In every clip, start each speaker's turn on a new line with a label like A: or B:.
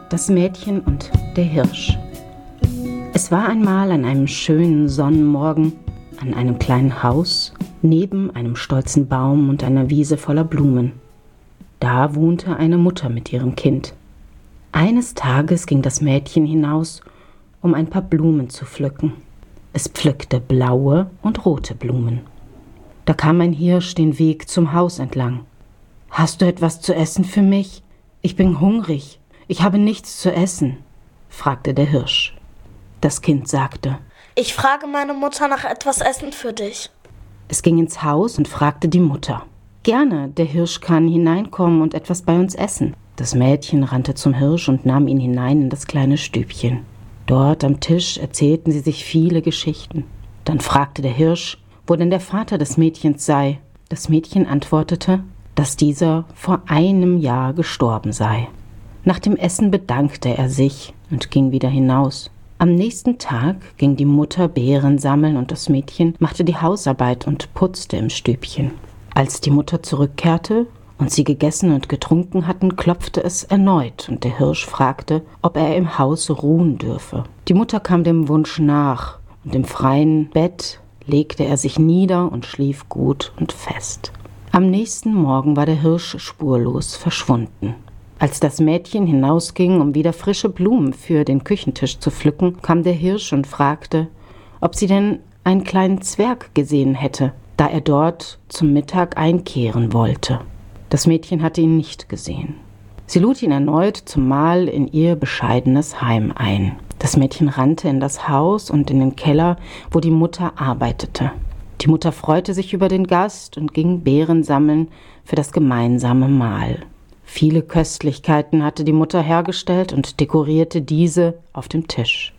A: Das Mädchen und der Hirsch. Es war einmal an einem schönen Sonnenmorgen an einem kleinen Haus neben einem stolzen Baum und einer Wiese voller Blumen. Da wohnte eine Mutter mit ihrem Kind. Eines Tages ging das Mädchen hinaus, um ein paar Blumen zu pflücken. Es pflückte blaue und rote Blumen. Da kam ein Hirsch den Weg zum Haus entlang. »Hast du etwas zu essen für mich? Ich bin hungrig. Ich habe nichts zu essen«, fragte der Hirsch. Das Kind sagte:
B: »Ich frage meine Mutter nach etwas Essen für dich.«
A: Es ging ins Haus und fragte die Mutter. »Gerne, der Hirsch kann hineinkommen und etwas bei uns essen.« Das Mädchen rannte zum Hirsch und nahm ihn hinein in das kleine Stübchen. Dort am Tisch erzählten sie sich viele Geschichten. Dann fragte der Hirsch, wo denn der Vater des Mädchens sei. Das Mädchen antwortete, dass dieser vor einem Jahr gestorben sei. Nach dem Essen bedankte er sich und ging wieder hinaus. Am nächsten Tag ging die Mutter Beeren sammeln und das Mädchen machte die Hausarbeit und putzte im Stübchen. Als die Mutter zurückkehrte und sie gegessen und getrunken hatten, klopfte es erneut und der Hirsch fragte, ob er im Haus ruhen dürfe. Die Mutter kam dem Wunsch nach und im freien Bett legte er sich nieder und schlief gut und fest. Am nächsten Morgen war der Hirsch spurlos verschwunden. Als das Mädchen hinausging, um wieder frische Blumen für den Küchentisch zu pflücken, kam der Hirsch und fragte, ob sie denn einen kleinen Zwerg gesehen hätte, da er dort zum Mittag einkehren wollte. Das Mädchen hatte ihn nicht gesehen. Sie lud ihn erneut zum Mahl in ihr bescheidenes Heim ein. Das Mädchen rannte in das Haus und in den Keller, wo die Mutter arbeitete. Die Mutter freute sich über den Gast und ging Beeren sammeln für das gemeinsame Mahl. Viele Köstlichkeiten hatte die Mutter hergestellt und dekorierte diese auf dem Tisch.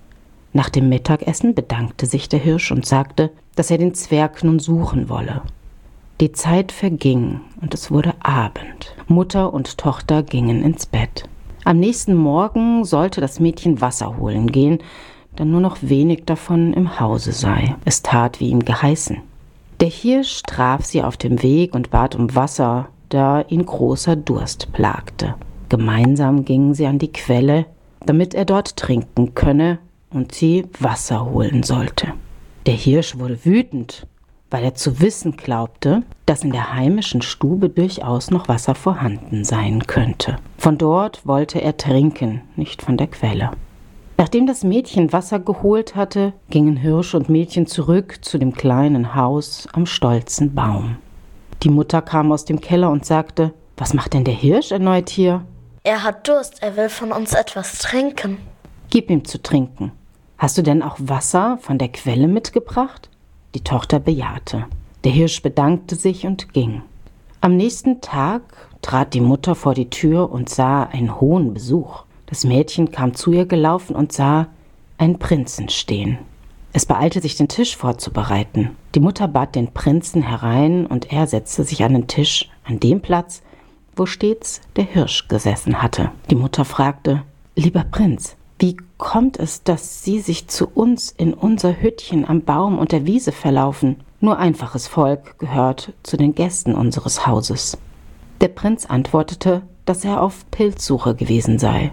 A: Nach dem Mittagessen bedankte sich der Hirsch und sagte, dass er den Zwerg nun suchen wolle. Die Zeit verging und es wurde Abend. Mutter und Tochter gingen ins Bett. Am nächsten Morgen sollte das Mädchen Wasser holen gehen, da nur noch wenig davon im Hause sei. Es tat, wie ihm geheißen. Der Hirsch traf sie auf dem Weg und bat um Wasser, da ihn großer Durst plagte. Gemeinsam gingen sie an die Quelle, damit er dort trinken könne und sie Wasser holen sollte. Der Hirsch wurde wütend, weil er zu wissen glaubte, dass in der heimischen Stube durchaus noch Wasser vorhanden sein könnte. Von dort wollte er trinken, nicht von der Quelle. Nachdem das Mädchen Wasser geholt hatte, gingen Hirsch und Mädchen zurück zu dem kleinen Haus am stolzen Baum. Die Mutter kam aus dem Keller und sagte, »Was macht denn der Hirsch erneut hier?«
B: »Er hat Durst, er will von uns etwas trinken.«
A: »Gib ihm zu trinken. Hast du denn auch Wasser von der Quelle mitgebracht?« Die Tochter bejahte. Der Hirsch bedankte sich und ging. Am nächsten Tag trat die Mutter vor die Tür und sah einen hohen Besuch. Das Mädchen kam zu ihr gelaufen und sah einen Prinzen stehen. Es beeilte sich, den Tisch vorzubereiten. Die Mutter bat den Prinzen herein und er setzte sich an den Tisch, an dem Platz, wo stets der Hirsch gesessen hatte. Die Mutter fragte, »Lieber Prinz, wie kommt es, dass Sie sich zu uns in unser Hüttchen am Baum und der Wiese verlaufen? Nur einfaches Volk gehört zu den Gästen unseres Hauses.« Der Prinz antwortete, dass er auf Pilzsuche gewesen sei.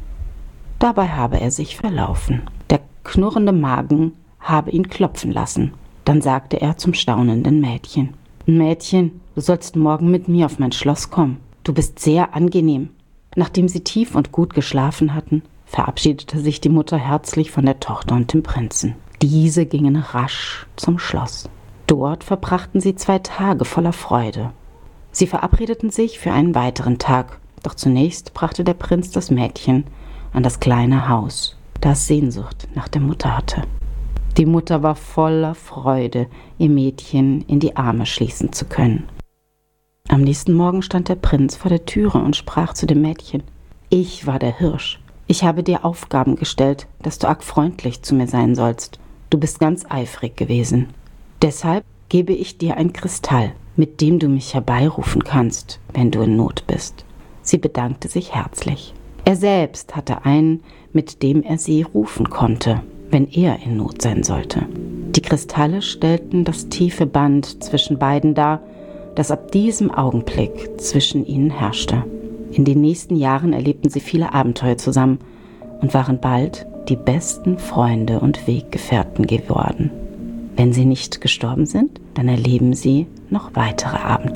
A: Dabei habe er sich verlaufen. Der knurrende Magen habe ihn klopfen lassen. Dann sagte er zum staunenden Mädchen, »Mädchen, du sollst morgen mit mir auf mein Schloss kommen. Du bist sehr angenehm.« Nachdem sie tief und gut geschlafen hatten, verabschiedete sich die Mutter herzlich von der Tochter und dem Prinzen. Diese gingen rasch zum Schloss. Dort verbrachten sie 2 Tage voller Freude. Sie verabredeten sich für einen weiteren Tag, doch zunächst brachte der Prinz das Mädchen an das kleine Haus, das Sehnsucht nach der Mutter hatte. Die Mutter war voller Freude, ihr Mädchen in die Arme schließen zu können. Am nächsten Morgen stand der Prinz vor der Türe und sprach zu dem Mädchen, »Ich war der Hirsch. Ich habe dir Aufgaben gestellt, dass du arg freundlich zu mir sein sollst. Du bist ganz eifrig gewesen. Deshalb gebe ich dir ein Kristall, mit dem du mich herbeirufen kannst, wenn du in Not bist.« Sie bedankte sich herzlich. Er selbst hatte einen, mit dem er sie rufen konnte, wenn er in Not sein sollte. Die Kristalle stellten das tiefe Band zwischen beiden dar, das ab diesem Augenblick zwischen ihnen herrschte. In den nächsten Jahren erlebten sie viele Abenteuer zusammen und waren bald die besten Freunde und Weggefährten geworden. Wenn sie nicht gestorben sind, dann erleben sie noch weitere Abenteuer.